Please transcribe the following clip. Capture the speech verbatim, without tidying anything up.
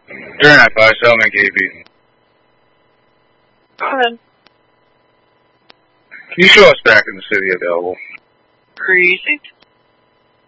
Three nine five, Settlement K B. Go ahead. Can you show us back in the city available? Precinct.